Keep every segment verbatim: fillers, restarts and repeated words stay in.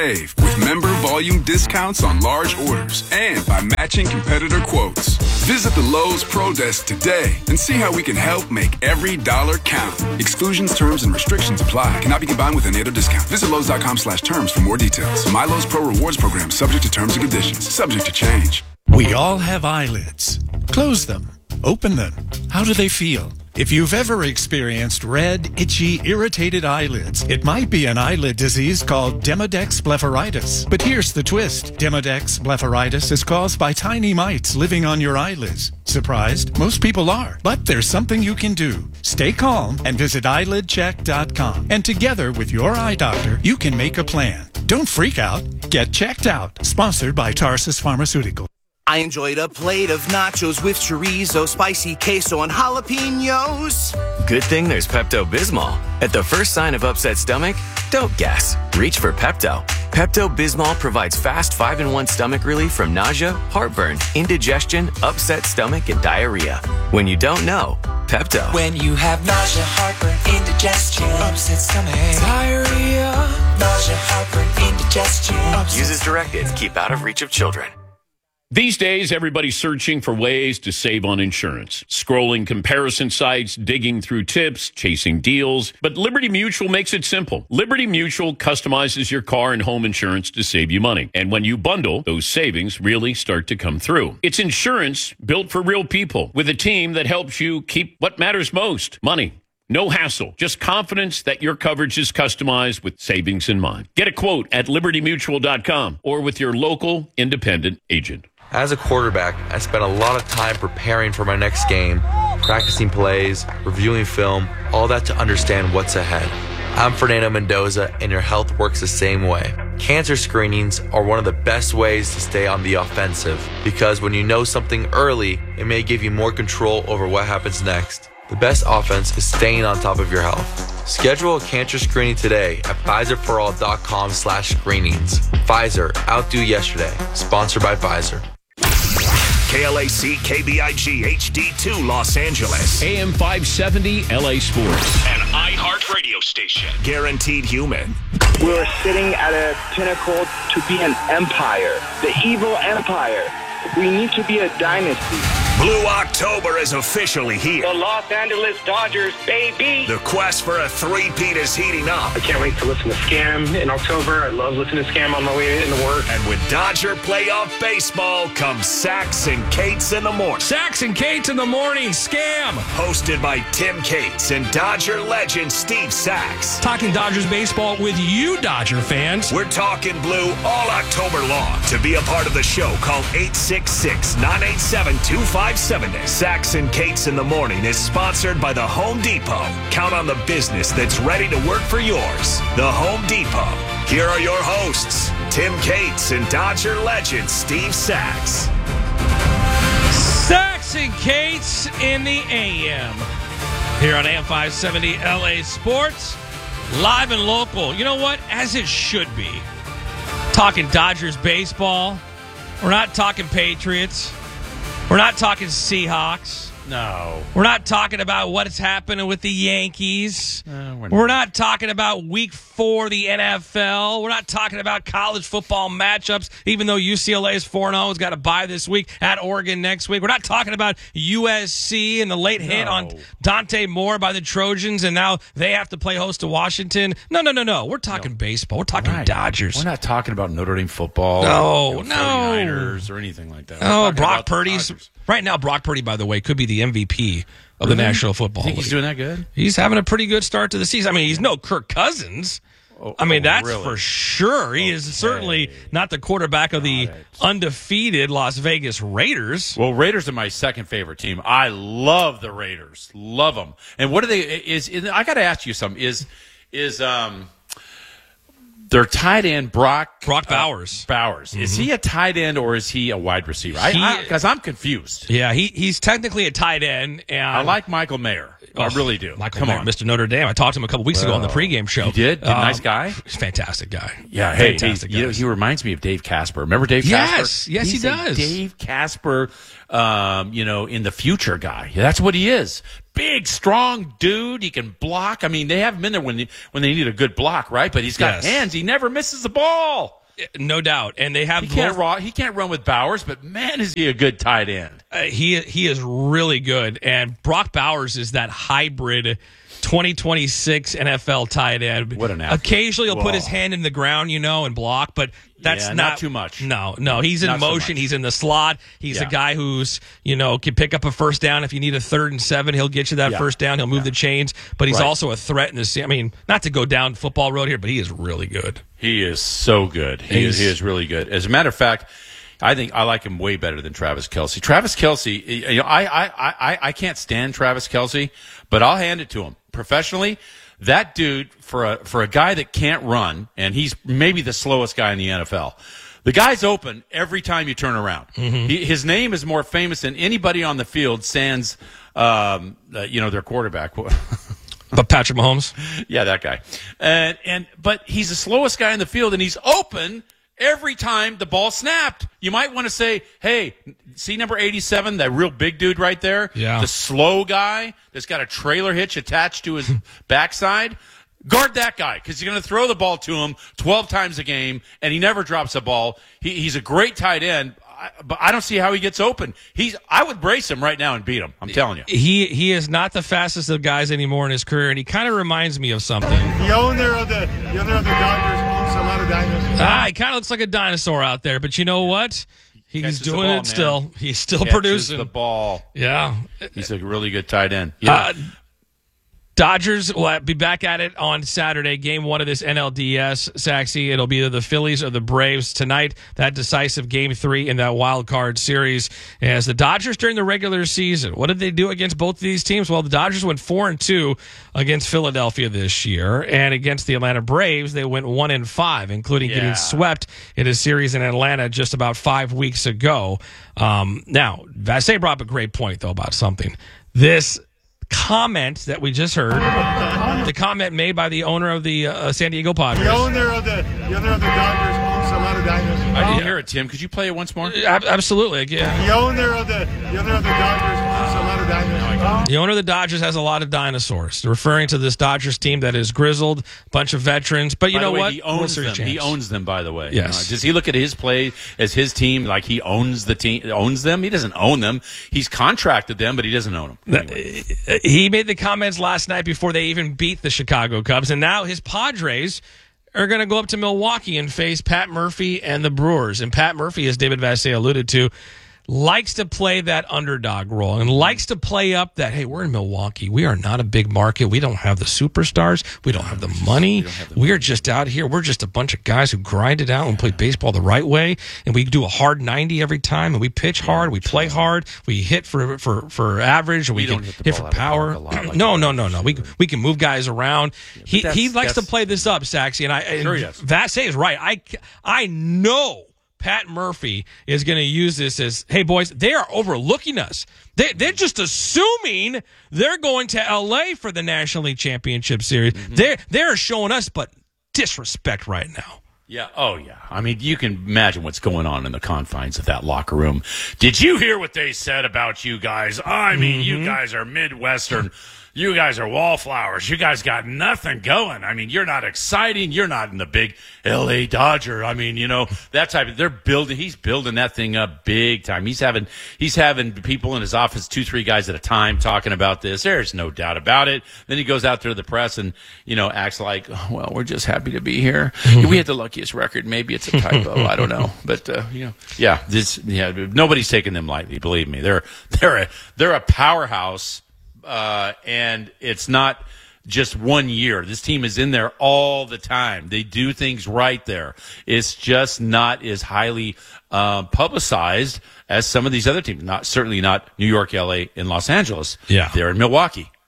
Save with member volume discounts on large orders and by matching competitor quotes. Visit the Lowe's Pro Desk today and see how we can help make every dollar count. Exclusions, terms, and restrictions apply. Cannot be combined with any other discount. Visit Lowe's.com slash terms for more details. My Lowe's Pro Rewards program subject to terms and conditions. Subject to change. We all have eyelids. Close them. Open them. How do they feel? If you've ever experienced red, itchy, irritated eyelids, it might be an eyelid disease called Demodex blepharitis. But here's the twist. Demodex blepharitis is caused by tiny mites living on your eyelids. Surprised? Most people are. But there's something you can do. Stay calm and visit eyelid check dot com. And together with your eye doctor, you can make a plan. Don't freak out. Get checked out. Sponsored by Tarsus Pharmaceutical. I enjoyed a plate of nachos with chorizo, spicy queso, and jalapenos. Good thing there's Pepto-Bismol. At the first sign of upset stomach, don't guess. Reach for Pepto. Pepto-Bismol provides fast five in one stomach relief from nausea, heartburn, indigestion, upset stomach, and diarrhea. When you don't know, Pepto. When you have nausea, heartburn, indigestion, upset stomach, diarrhea, nausea, heartburn, indigestion. Upset Use as directed. Keep out of reach of children. These days, everybody's searching for ways to save on insurance. Scrolling comparison sites, digging through tips, chasing deals. But Liberty Mutual makes it simple. Liberty Mutual customizes your car and home insurance to save you money. And when you bundle, those savings really start to come through. It's insurance built for real people with a team that helps you keep what matters most, money. No hassle, just confidence that your coverage is customized with savings in mind. Get a quote at liberty mutual dot com or with your local independent agent. As a quarterback, I spent a lot of time preparing for my next game, practicing plays, reviewing film, all that to understand what's ahead. I'm Fernando Mendoza, and your health works the same way. Cancer screenings are one of the best ways to stay on the offensive, because when you know something early, it may give you more control over what happens next. The best offense is staying on top of your health. Schedule a cancer screening today at Pfizer for all dot com slash screenings. Pfizer, outdo yesterday. Sponsored by Pfizer. K L A C K B I G H D two Los Angeles. A M five seventy L A Sports. An iHeart radio station. Guaranteed human. We're sitting at a pinnacle to be an empire. The evil empire. We need to be a dynasty. Blue October is officially here. The Los Angeles Dodgers, baby. The quest for a three-peat is heating up. I can't wait to listen to Scam in October. I love listening to Scam on my way into work. And with Dodger playoff baseball comes Sax and Cates in the morning. Sax and Cates in the morning, Scam. Hosted by Tim Cates and Dodger legend Steve Sax. Talking Dodgers baseball with you, Dodger fans. We're talking blue all October long. To be a part of the show, call eight six six, nine eight seven, two five seven zero. Sax and Cates in the morning is sponsored by the Home Depot. Count on the business that's ready to work for yours. The Home Depot. Here are your hosts, Tim Cates and Dodger legend Steve Sax. Sax and Cates in the A M. Here on A M five seventy L A Sports. Live and local. You know what? As it should be. Talking Dodgers baseball. We're not talking Patriots. We're not talking Seahawks. No. We're not talking about what's happening with the Yankees. Uh, we're, not. we're not talking about week four of the N F L. We're not talking about college football matchups, even though U C L A is four and oh, has got a bye this week at Oregon next week. We're not talking about U S C and the late no. hit on Dante Moore by the Trojans, and now they have to play host to Washington. No, no, no, no. We're talking no. baseball. We're talking right. Dodgers. We're not talking about Notre Dame football. No, or, you know, no. forty-niners or anything like that. Oh, Brock Purdy's. Right now, Brock Purdy, by the way, could be the M V P of really? the National Football League. League. He's doing that good? He's having a pretty good start to the season. I mean, he's no Kirk Cousins. Oh, I mean, that's oh, really? for sure. He okay. is certainly not the quarterback of the right. undefeated Las Vegas Raiders. Well, Raiders are my second favorite team. I love the Raiders. Love them. And what are they? Is, is I got to ask you something. Is is um. Their tight end, Brock Brock Bowers. Uh, Bowers. Mm-hmm. Is he a tight end or is he a wide receiver? Because I'm confused. Yeah, he he's technically a tight end. And I like Michael Mayer. I really do. Michael Come Mayer, on. Mister Notre Dame. I talked to him a couple weeks ago on the pregame show. You did? Um, nice guy? He's a fantastic guy. Yeah, hey, fantastic he, you know, guy. he reminds me of Dave Casper. Remember Dave Yes, Casper? yes, he He's a does. Dave Casper, um, you know, in the future guy. That's what he is. Big, strong dude. He can block. I mean, they have him in there when they, when they need a good block, right? But he's got Yes. hands. He never misses the ball. No doubt. And they have He can't, both- raw, he can't run with Bowers, but man, is he a good tight end. Uh, he he is really good, and Brock Bowers is that hybrid twenty twenty-six N F L tight end. What an athlete. Occasionally he'll put Whoa. his hand in the ground, you know, and block, but that's Yeah, not, not too much. No, no, he's in Not so motion. much. He's in the slot. He's Yeah. a guy who's you know can pick up a first down if you need a third and seven. He'll get you that Yeah. first down. He'll move the chains, but he's Right. also a threat in the. I mean, not to go down football road here, but he is really good. He is so good. He is, He's- he is really good. As a matter of fact, I think I like him way better than Travis Kelce. Travis Kelce, you know, I, I, I, I can't stand Travis Kelce, but I'll hand it to him. Professionally, that dude, for a, for a guy that can't run, and he's maybe the slowest guy in the N F L, the guy's open every time you turn around. Mm-hmm. He, his name is more famous than anybody on the field, sans, um, uh, you know, their quarterback. But Patrick Mahomes, Yeah, that guy. And and but he's the slowest guy in the field, and he's open every time the ball snapped. You might want to say, hey, see number eighty-seven, that real big dude right there? Yeah. The slow guy that's got a trailer hitch attached to his backside? Guard that guy, because you're going to throw the ball to him twelve times a game, and he never drops a ball. He, he's a great tight end, I, but I don't see how he gets open. He's I would brace him right now and beat him. I'm telling you. he he is not the fastest of guys anymore in his career, and he kind of reminds me of something. The owner of the the owner of the Dodgers owns a lot of dinosaurs. Ah, he kind of looks like a dinosaur out there, but you know what? He's Catches the doing ball, it man. still. He's still Catches producing. the ball. Yeah. He's a really good tight end. Yeah. Uh, Dodgers will be back at it on Saturday, game one of this N L D S, Saxy. It'll be either the Phillies or the Braves tonight, that decisive game three in that wild card series. As the Dodgers during the regular season, what did they do against both of these teams? Well, the Dodgers went four and two against Philadelphia this year, and against the Atlanta Braves, they went one and five, including Yeah. getting swept in a series in Atlanta just about five weeks ago. Um, now, Vassay brought up a great point, though, about something. This comment that we just heard, the comment made by the owner of the uh, San Diego Padres. The owner of the the owner of the Dodgers owns a lot of dinosaurs. I didn't hear it, Tim. Could you play it once more? Ab- Absolutely, yeah. The owner of the the owner of the Dodgers owns a lot of dinosaurs. The owner of the Dodgers has a lot of dinosaurs, referring to this Dodgers team that is grizzled, bunch of veterans. But you By know the way, what? he World owns Series them. He champs. owns them, by the way. Yes. Uh, does he look at his play as his team like he owns the team, owns them? He doesn't own them. He's contracted them, but he doesn't own them. Anyway. He made the comments last night before they even beat the Chicago Cubs, and now his Padres are going to go up to Milwaukee and face Pat Murphy and the Brewers. And Pat Murphy, as David Vassay alluded to, likes to play that underdog role and likes to play up that, hey, we're in Milwaukee. We are not a big market. We don't have the superstars. We don't have the money. We are just out here. We're just a bunch of guys who grind it out and play baseball the right way. And we do a hard ninety every time. And we pitch hard. We play hard. We hit for for, for average. And we, We can don't hit the hit ball for out of the power. park a lot like no, the no, no, no. We we can move guys around. he that's- he likes to that's- play this up, Saxy. And I and Sure he does. Vassay is right. I I know Pat Murphy is going to use this as, hey, boys, they are overlooking us. They, they're just assuming they're going to L A for the National League Championship Series. Mm-hmm. They're, they're showing us but disrespect right now. Yeah. Oh, yeah. I mean, you can imagine what's going on in the confines of that locker room. Did you hear what they said about you guys? I mean, you guys are Midwestern. You guys are wallflowers. You guys got nothing going. I mean, you're not exciting. You're not in the big L A Dodger. I mean, you know, that type of, they're building, he's building that thing up big time. He's having, he's having people in his office, two, three guys at a time talking about this. There's no doubt about it. Then he goes out there to the press and, you know, acts like, oh, well, we're just happy to be here. We had the luckiest record. Maybe it's a typo. I don't know. But, uh, you know, yeah, this, yeah, nobody's taking them lightly. Believe me. They're, they're a, they're a powerhouse. Uh, and it's not just one year. This team is in there all the time. They do things right there. It's just not as highly uh, publicized as some of these other teams. Not certainly not New York, L A, and Los Angeles. Yeah. They're in Milwaukee.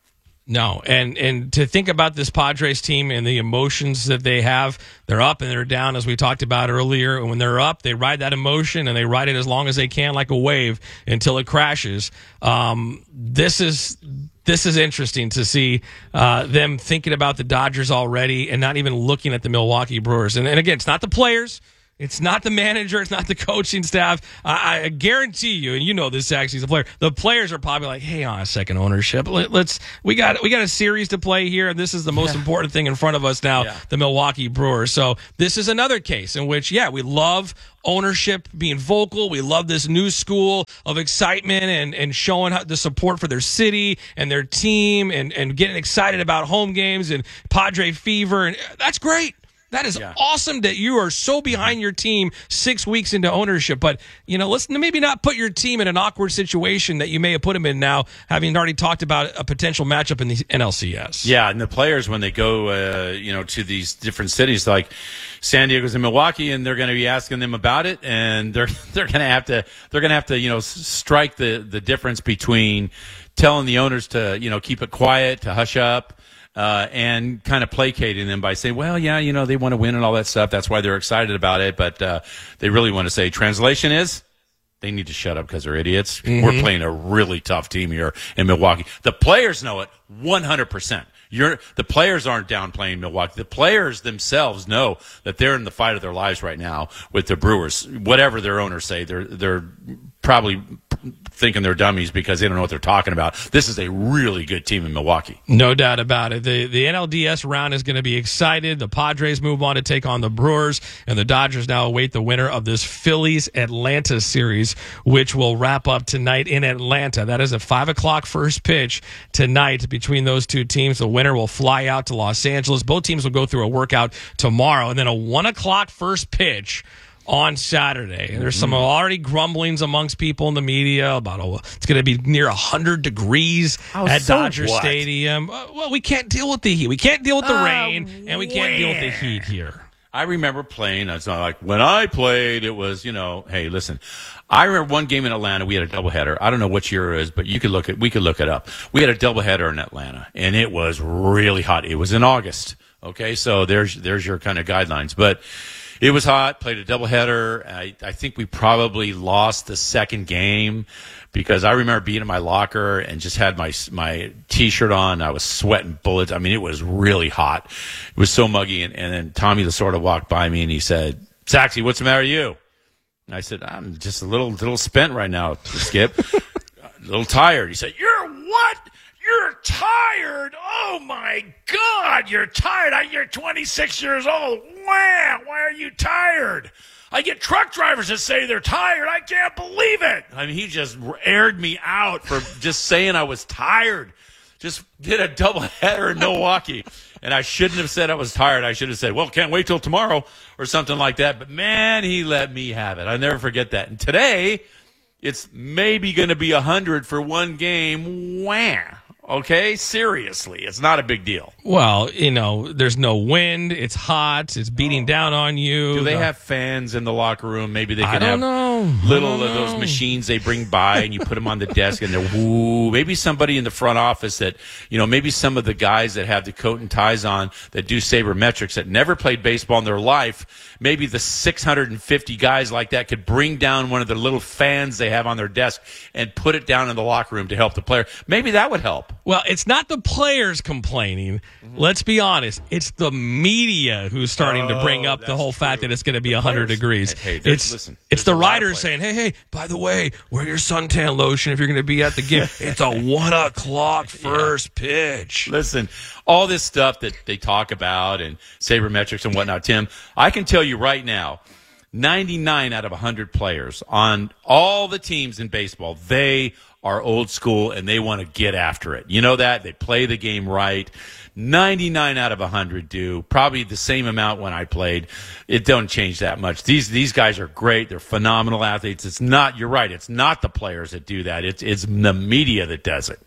No, and and to think about this Padres team and the emotions that they have, they're up and they're down, as we talked about earlier. And when they're up, they ride that emotion and they ride it as long as they can, like a wave, until it crashes. Um, this is this is interesting to see uh, them thinking about the Dodgers already and not even looking at the Milwaukee Brewers. And, and again, it's not the players. It's not the manager. It's not the coaching staff. I, I guarantee you, and you know this, actually, the player. The players are probably like, "Hey, on a second, ownership. Let, let's we got we got a series to play here, and this is the most yeah. important thing in front of us now, yeah. the Milwaukee Brewers." So this is another case in which, yeah, we love ownership being vocal. We love this new school of excitement and and showing how, the support for their city and their team, and and getting excited about home games and Padre fever, and that's great. That is yeah. awesome that you are so behind your team six weeks into ownership. But, you know, let's maybe not put your team in an awkward situation that you may have put them in now, having already talked about a potential matchup in the N L C S. Yeah, and the players, when they go, uh, you know, to these different cities like San Diego's and Milwaukee, and they're going to be asking them about it, and they're they're going to have to they're going to have to you know strike the the difference between telling the owners to you know keep it quiet, to hush up. Uh, and kind of placating them by saying, well, yeah, you know, they want to win and all that stuff. That's why they're excited about it. But uh, they really want to say, translation is, they need to shut up because they're idiots. Mm-hmm. We're playing a really tough team here in Milwaukee. The players know it one hundred percent. You're, the players aren't downplaying Milwaukee. The players themselves know that they're in the fight of their lives right now with the Brewers. Whatever their owners say, they're they're probably thinking they're dummies because they don't know what they're talking about. This is a really good team in Milwaukee. No doubt about it. The the N L D S round is going to be excited. The Padres move on to take on the Brewers, and the Dodgers now await the winner of this Phillies-Atlanta series, which will wrap up tonight in Atlanta. That is a five o'clock first pitch tonight between those two teams. The winner will fly out to Los Angeles. Both teams will go through a workout tomorrow, and then a one o'clock first pitch on Saturday. And there's some already grumblings amongst people in the media about, oh, it's going to be near one hundred degrees oh, at so Dodger what? Stadium. Uh, well, we can't deal with the heat. We can't deal with the uh, rain, and we can't when? deal with the heat here. I remember playing. It's not like when I played, it was, you know, hey, listen. I remember one game in Atlanta. We had a doubleheader. I don't know which year it is, but you could look at. We could look it up. We had a doubleheader in Atlanta, and it was really hot. It was in August. Okay, so there's there's your kind of guidelines, but it was hot. Played a doubleheader. I I think we probably lost the second game because I remember being in my locker and just had my my T-shirt on. I was sweating bullets. I mean, it was really hot. It was so muggy, and, and then Tommy Lasorda walked by me and he said, "Saxy, what's the matter with you?" And I said, "I'm just a little little spent right now, Skip. A little tired." He said, "You're what? You're tired? Oh, my God, you're tired. I, you're twenty-six years old. Wow, why are you tired? I get truck drivers that say they're tired. I can't believe it." I mean, he just aired me out for just saying I was tired. Just did a doubleheader in Milwaukee. And I shouldn't have said I was tired. I should have said, well, can't wait till tomorrow or something like that. But, man, he let me have it. I'll never forget that. And today, it's maybe going to be one hundred for one game. Wham. Okay, seriously, it's not a big deal. Well, you know, there's no wind. It's hot. It's beating oh. down on you. Do they the... have fans in the locker room? Maybe they can I don't have know. little don't of know. those machines they bring by, and you put them on the desk, and they're whoo. Maybe somebody in the front office that, you know, maybe some of the guys that have the coat and ties on that do sabermetrics that never played baseball in their life. Maybe the six hundred fifty guys like that could bring down one of the little fans they have on their desk and put it down in the locker room to help the player. Maybe that would help. Well, it's not the players complaining. Mm-hmm. Let's be honest. It's the media who's starting oh, to bring up the whole true. fact that it's going to be one hundred degrees. Hey, hey, it's listen, it's the writers saying, hey, hey, by the way, wear your suntan lotion if you're going to be at the game. It's a one o'clock first yeah. pitch. Listen, all this stuff that they talk about and sabermetrics and whatnot, Tim, I can tell you right now, ninety-nine out of one hundred players on all the teams in baseball, they are old school and they want to get after it. You know that? They play the game right. ninety-nine out of one hundred do. Probably the same amount when I played. It don't change that much. These these guys are great. They're phenomenal athletes. It's not, you're right, it's not the players that do that. It's it's the media that does it.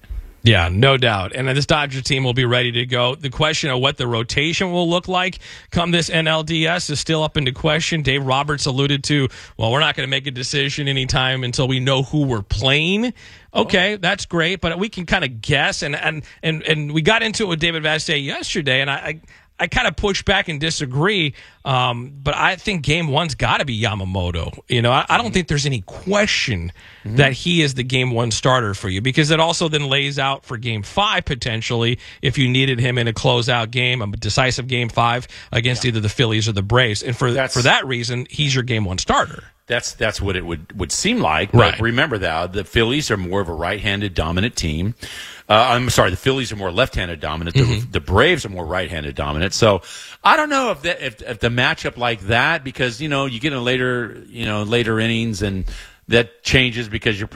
Yeah, no doubt. And this Dodger team will be ready to go. The question of what the rotation will look like come this N L D S is still up into question. Dave Roberts alluded to, well, we're not going to make a decision anytime until we know who we're playing. Okay, that's great, but we can kind of guess. And and, and, and we got into it with David Vassegh yesterday, and I, I I kind of push back and disagree, um, but I think game one's got to be Yamamoto. You know, I, I don't think there's any question mm-hmm. that he is the game one starter for you, because it also then lays out for game five potentially if you needed him in a closeout game, a decisive game five against yeah. either the Phillies or the Braves. And for That's, for that reason, he's your game one starter. That's that's what it would, would seem like. Right. But remember, though, the Phillies are more of a right-handed dominant team. Uh, I'm sorry, the Phillies are more left-handed dominant. Mm-hmm. The, the Braves are more right-handed dominant. So I don't know if, that, if if the matchup like that, because you know you get in later you know later innings and that changes because you're